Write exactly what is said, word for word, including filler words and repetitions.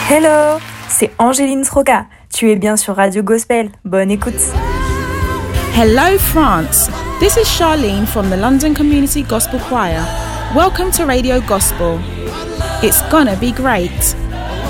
Hello, c'est Angéline Sroka. Tu es bien sur Radio Gospel. Bonne écoute. Hello France, this is Charlene from the London Community Gospel Choir. Welcome to Radio Gospel. It's gonna be great.